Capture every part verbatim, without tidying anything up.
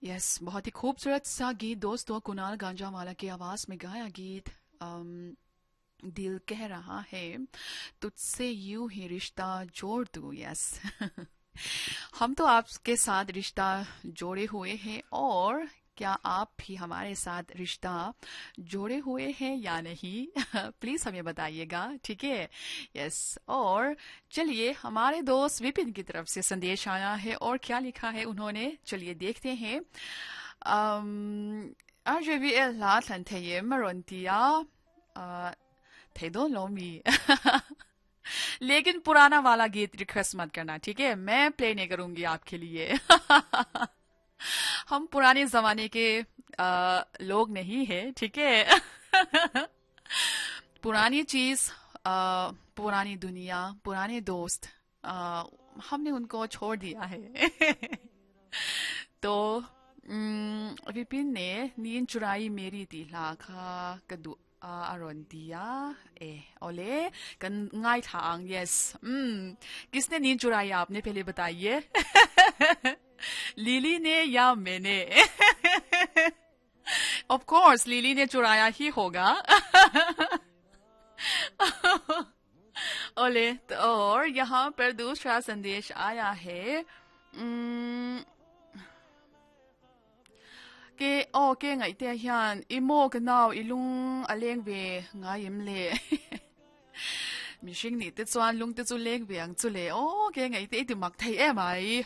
Yes, बहुत ही खूबसूरत सा गीत दोस्तों, कुणाल गांजावाला की आवाज में गाया गीत। अम, दिल कह रहा है तुझसे यूं ही रिश्ता जोड़ दूं। यस। हम तो आपके साथ रिश्ता जोड़े हुए हैं, और क्या आप भी हमारे साथ रिश्ता जोड़े हुए हैं या नहीं? प्लीज हमें बताइएगा, ठीक है। यस। और चलिए, हमारे दोस्त विपिन की तरफ से संदेश आया है, और क्या लिखा है उन्होंने, चलिए देखते हैं। um, R J V L la tlan theye marontia थे दो लोमी। लेकिन पुराना वाला गीत रिक्वेस्ट मत करना, ठीक है, मैं प्ले नहीं करूंगी आपके लिए। हम पुराने जमाने के आ, लोग नहीं है, ठीक है। पुरानी चीज, आ, पुरानी दुनिया, पुराने दोस्त, आ, हमने उनको छोड़ दिया है। तो उम, विपिन ने नींद चुराई मेरी तिलाखा कदू अरोंदिया ए ओले कनง่าย थांग। यस। हम्म किसने नींद चुराई आपने, पहले बताइए। लिली ने या मैंने? ऑफ कोर्स लिली ने चुराया ही होगा। ओले, तो और यहाँ पर दूसरा संदेश आया है। उम, के ओ के ngai te hian i mo ka nau i lung a leng ve nga yim le. Mi shing ni te chuan lung te chu leng ve ang chu le o ke ngai te ti mak thei em ai.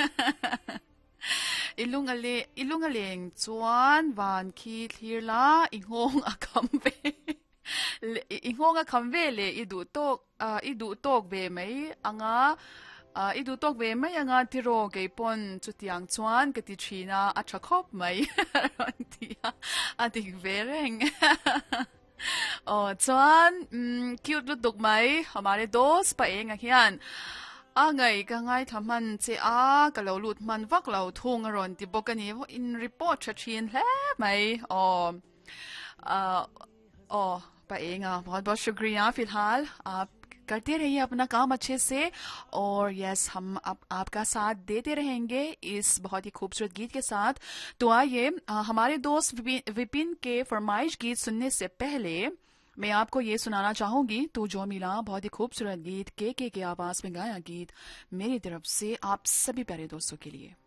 I lung a le i lung a leng chuan van khi thlir la i ngong a kam ve. I ngong a kam ve le i du tok i du tok ve mai anga uh, i du tok ve mai anga tiro ke pon chu tiang chuan ke ti thina a thakop mai. Tia a tik vereng. Oh chuan um, cute lut duk mai हमारे दोस्त pa eng a hian a ngai ka ngai thaman che a ka lo lut man vak lo thung ron ti bokani in report tha thin hle mai oh uh, oh pa eng a बहुत बहुत शुक्रिया। फिलहाल आप करते रहिए अपना काम अच्छे से, और यस हम आप, आपका साथ देते रहेंगे इस बहुत ही खूबसूरत गीत के साथ। तो आइए, हमारे दोस्त विपिन, विपिन के फरमाइश गीत सुनने से पहले मैं आपको ये सुनाना चाहूंगी तो जो मिला, बहुत ही खूबसूरत गीत, के के के आवाज में गाया गीत मेरी तरफ से आप सभी प्यारे दोस्तों के लिए।